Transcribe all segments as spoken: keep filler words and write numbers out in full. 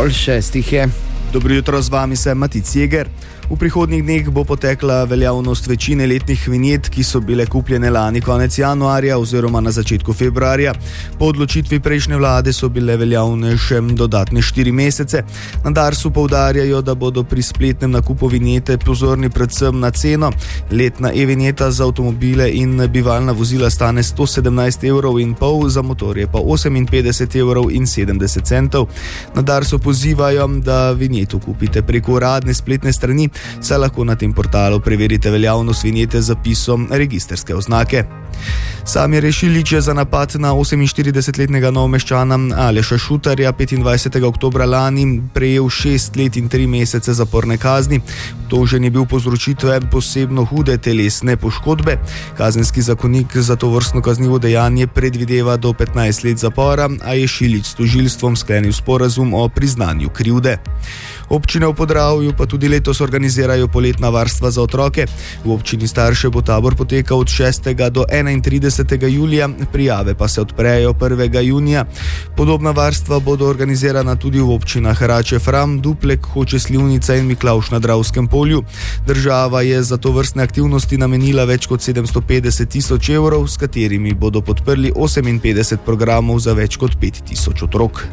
pol šestih je. Dobro jutro, z vami sem Matic Jeger. V prihodnjih dneh bo potekla veljavnost večine letnih vinjet, ki so bile kupljene lani konec januarja oziroma na začetku februarja. Po odločitvi prejšnje vlade so bile veljavne še dodatne štiri mesece. Na Darsu poudarjajo, da bodo pri spletnem nakupu vinjete pozorni predvsem na ceno. Letna e-vinjeta za avtomobile in bivalna vozila stane sto sedemnajst evrov in pol, za motorje pa oseminpetdeset evrov in sedemdeset centov. Na Darsu pozivajo, da vinjeto kupite preko uradne spletne strani, saj lahko na tem portalu preverite veljavnost vinjete z zapisom registrske oznake. Sami Rešilič je za napad na oseminštiridesetletnega Novomeščana Aleša Šutarja petindvajsetega oktobra lani prejel šest let in tri mesece zaporne kazni. Obtožen je bil povzročitve posebno hude telesne poškodbe. Kazenski zakonik za to vrstno kaznivo dejanje predvideva do petnajst let zapora, a je Šilič s tožilstvom sklenil sporazum o priznanju krivde. Občine v Podravju pa tudi letos organizirajo poletna varstva za otroke. V občini Starše bo tabor potekal od šestega do enaintridesetega julija, prijave pa se odprejo prvega junija. Podobna varstva bodo organizirana tudi v občinah Rače Fram, Duplek, Hoče Slivnica in Miklavž na Dravskem polju. Država je za to vrstne aktivnosti namenila več kot sedemsto petdeset tisoč evrov, s katerimi bodo podprli oseminpetdeset programov za več kot pet tisoč otrok.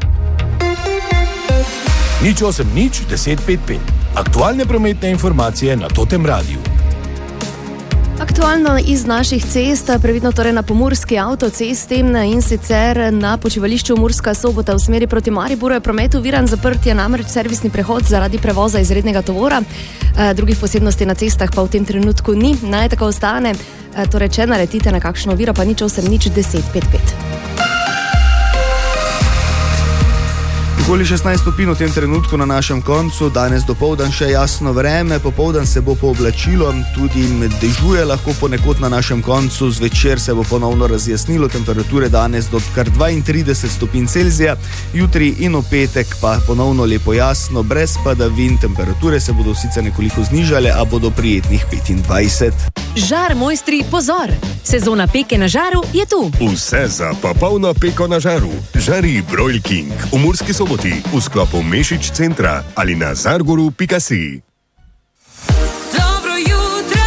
Nič osem nič deset pet pet. Aktualne prometne informacije na Totem radiju. Aktualno iz naših cest, previdno torej na pomurski avtocesti in sicer na počivališču Murska Sobota v smeri proti Mariboru je promet oviran, zaprt je namreč servisni prehod zaradi prevoza izrednega tovora. Drugih posebnosti na cestah pa v tem trenutku ni, naj tako ostane. Torej, če naletite na kakšno oviro, pa nič osem nič deset pet pet. Okoli šestnajst stopinj v tem trenutku na našem koncu, danes dopoldan še jasno vreme, popoldan se bo pooblačilo, tudi dežuje lahko ponekod na našem koncu, zvečer se bo ponovno razjasnilo, temperature danes do kar dvaintrideset stopinj Celzija, jutri in v petek pa ponovno lepo jasno, brez padavin, temperature se bodo sicer nekoliko znižale, a bodo prijetnih petindvajset. Žar mojstri, pozor! Sezona peke na žaru je tu. Vse za popolno peko na žaru. Žari Broil King v Murski Soboti v sklopu Mešič centra ali na zargoru pika si. Dobro jutro.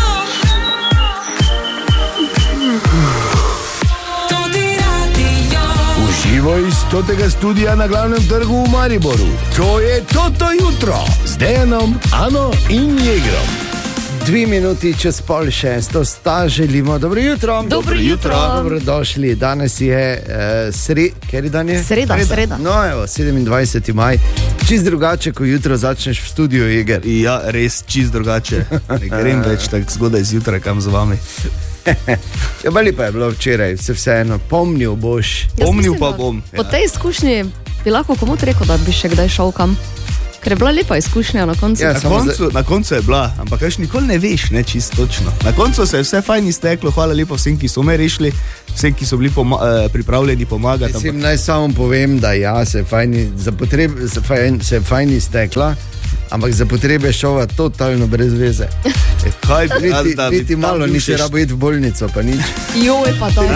Toti radio. Uživo iz stotega studia na glavnem trgu v Mariboru. To je Toto jutro z Dejanom, Ano in Jegrom. Dve minuti čez pol šesto sta, želimo dobro jutro. Dobro jutro. Dobrodošli. Danes je uh, sred... Kjer je dan je? Sreda, sreda. sreda. No, evo, sedemindvajseti maj. Čist drugače, ko jutro začneš v studiu, Jeger. Ja, res čist drugače. Ne grem več tako zgodaj zjutraj kam z vami. Ja, bali pa je bilo včeraj, se vseeno. Pomnil boš. Pomnil pa bom. Po tej izkušnji bi lahko komot rekel, da bi še kdaj šel kam. Ker je bila lepa izkušnja na koncu. Ja, na, koncu na koncu je bila, ampak kaj nikoli ne veš, ne čisto točno. Na koncu se je vse fajn izteklo, hvala lepo vsem, ki so me rešili, vsem, ki so bili poma eh, pripravljeni pomagati. Mislim, ampak... naj samo povem, da ja, se je fajn, za potrebe, se fajn, se je fajn iztekla, ampak za potrebe šova totalno brez veze. E, kaj bi niti, da bi niti malo nisi rabo iti v bolnico, pa nič. Joj, pa to.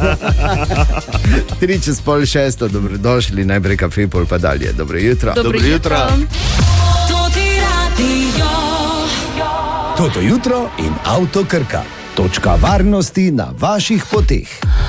Tri čez pol šesto, dobrodošli, najprej kafe, pol pa dalje. Dobro jutro. Dobro jutro. Toti radio. Toto jutro in Avto Krka. Točka varnosti na vaših poteh.